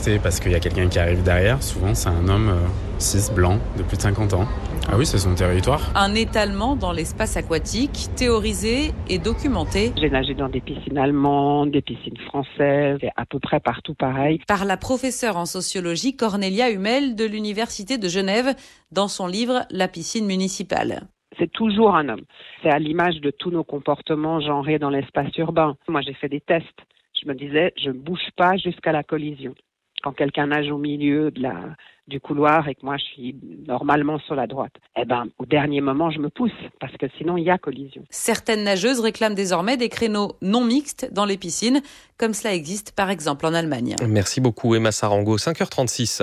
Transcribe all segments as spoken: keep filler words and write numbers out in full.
arrêté parce qu'il y a quelqu'un qui arrive derrière. Souvent, c'est un homme euh, cis, blanc, de plus de cinquante ans. Ah oui, c'est son territoire. Un étalement dans l'espace aquatique, théorisé et documenté. J'ai nagé dans des piscines allemandes, des piscines françaises, et à peu près partout pareil. Par la professeure en sociologie Cornelia Hummel de l'Université de Genève dans son livre « La piscine municipale ». C'est toujours un homme. C'est à l'image de tous nos comportements genrés dans l'espace urbain. Moi, j'ai fait des tests. Je me disais, je ne bouge pas jusqu'à la collision. Quand quelqu'un nage au milieu de la, du couloir et que moi, je suis normalement sur la droite, eh ben, au dernier moment, je me pousse parce que sinon, il y a collision. Certaines nageuses réclament désormais des créneaux non mixtes dans les piscines, comme cela existe par exemple en Allemagne. Merci beaucoup Emma Sarango, cinq heures trente-six.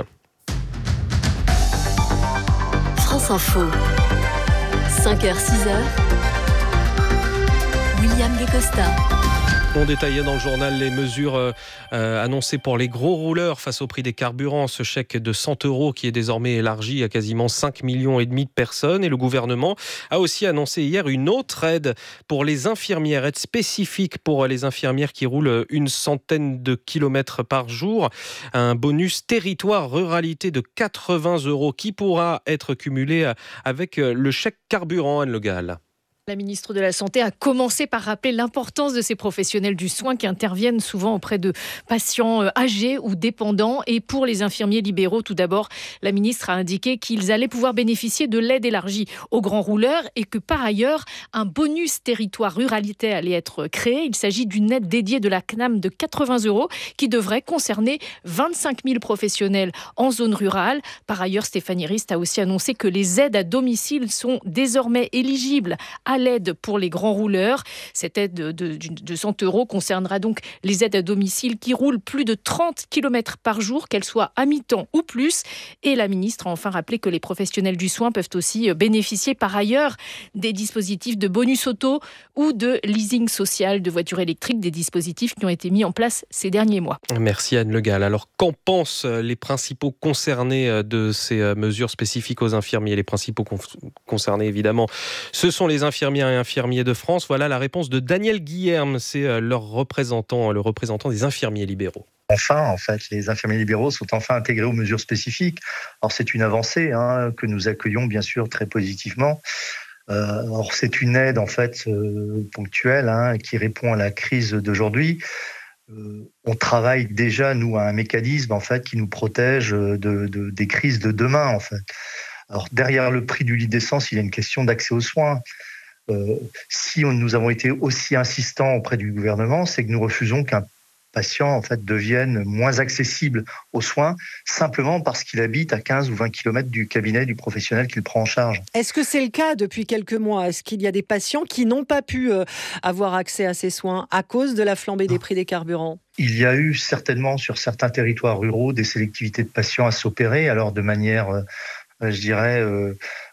France Info. cinq heures, six heures. William Guécosta. On détaillait dans le journal les mesures euh, annoncées pour les gros rouleurs face au prix des carburants. Ce chèque de cent euros qui est désormais élargi à quasiment cinq millions et demi de personnes. Et le gouvernement a aussi annoncé hier une autre aide pour les infirmières, aide spécifique pour les infirmières qui roulent une centaine de kilomètres par jour. Un bonus territoire ruralité de quatre-vingts euros qui pourra être cumulé avec le chèque carburant, Anne Le Gall. La ministre de la Santé a commencé par rappeler l'importance de ces professionnels du soin qui interviennent souvent auprès de patients âgés ou dépendants. Et pour les infirmiers libéraux, tout d'abord, la ministre a indiqué qu'ils allaient pouvoir bénéficier de l'aide élargie aux grands rouleurs et que par ailleurs, un bonus territoire ruralité allait être créé. Il s'agit d'une aide dédiée de la C N A M de quatre-vingts euros qui devrait concerner vingt-cinq mille professionnels en zone rurale. Par ailleurs, Stéphanie Rist a aussi annoncé que les aides à domicile sont désormais éligibles à à l'aide pour les grands rouleurs. Cette aide de, de, de cent euros concernera donc les aides à domicile qui roulent plus de trente kilomètres par jour, qu'elles soient à mi-temps ou plus. Et la ministre a enfin rappelé que les professionnels du soin peuvent aussi bénéficier par ailleurs des dispositifs de bonus auto ou de leasing social de voitures électriques, des dispositifs qui ont été mis en place ces derniers mois. Merci Anne Le Gall. Alors qu'en pensent les principaux concernés de ces mesures spécifiques aux infirmiers ? Les principaux con- concernés évidemment, ce sont les infirmiers et infirmiers de France. Voilà la réponse de Daniel Guilherme, c'est leur représentant, le représentant des infirmiers libéraux. Enfin, en fait, les infirmiers libéraux sont enfin intégrés aux mesures spécifiques. Alors, c'est une avancée hein, que nous accueillons bien sûr très positivement. Euh, alors, c'est une aide en fait euh, ponctuelle hein, qui répond à la crise d'aujourd'hui. Euh, on travaille déjà nous à un mécanisme en fait qui nous protège de, de, des crises de demain en fait. Alors, derrière le prix du litre d'essence, il y a une question d'accès aux soins. Euh, si on, nous avons été aussi insistants auprès du gouvernement, c'est que nous refusons qu'un patient en fait, devienne moins accessible aux soins simplement parce qu'il habite à quinze ou vingt kilomètres du cabinet du professionnel qui le prend en charge. Est-ce que c'est le cas depuis quelques mois ? Est-ce qu'il y a des patients qui n'ont pas pu euh, avoir accès à ces soins à cause de la flambée des prix des carburants ? Il y a eu certainement sur certains territoires ruraux des sélectivités de patients à s'opérer, alors de manière, euh, je dirais... Euh,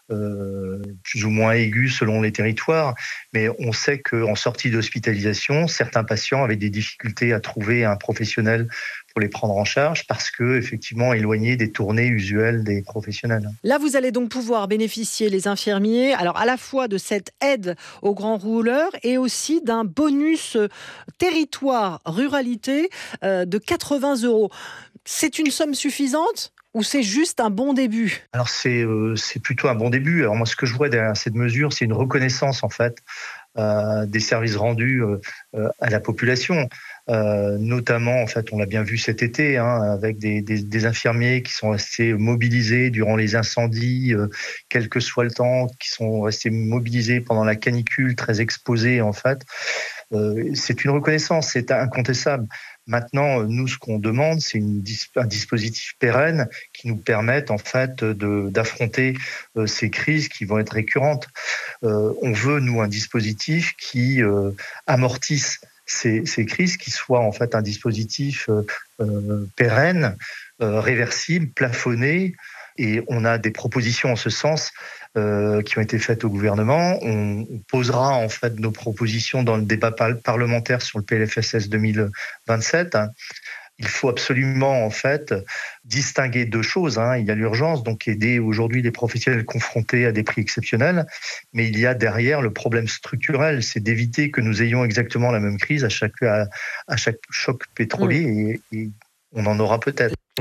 Euh, plus ou moins aigu selon les territoires, mais on sait qu'en sortie d'hospitalisation, certains patients avaient des difficultés à trouver un professionnel pour les prendre en charge parce que effectivement éloignés des tournées usuelles des professionnels. Là, vous allez donc pouvoir bénéficier, les infirmiers, alors à la fois de cette aide aux grands rouleurs et aussi d'un bonus territoire ruralité euh, de quatre-vingts euros. C'est une somme suffisante ? Ou c'est juste un bon début ? Alors c'est euh, c'est plutôt un bon début. Alors moi ce que je vois derrière cette mesure, c'est une reconnaissance en fait euh, des services rendus euh, à la population. Euh, notamment, en fait, on l'a bien vu cet été, hein, avec des, des, des infirmiers qui sont restés mobilisés durant les incendies, euh, quel que soit le temps, qui sont restés mobilisés pendant la canicule, très exposés en fait. Euh, c'est une reconnaissance, c'est incontestable. Maintenant, nous, ce qu'on demande, c'est une, un dispositif pérenne qui nous permette en fait de, d'affronter euh, ces crises qui vont être récurrentes. Euh, on veut, nous, un dispositif qui euh, amortisse ces, ces crises, qui soit en fait un dispositif euh, euh, pérenne, euh, réversible, plafonné. Et on a des propositions en ce sens euh, qui ont été faites au gouvernement. On posera en fait nos propositions dans le débat par- parlementaire sur le P L F S S deux mille vingt-sept. Il faut absolument en fait distinguer deux choses. Hein. Il y a l'urgence, donc aider aujourd'hui les professionnels confrontés à des prix exceptionnels, mais il y a derrière le problème structurel, c'est d'éviter que nous ayons exactement la même crise à chaque à, à chaque choc pétrolier, mmh. et, et on en aura peut-être.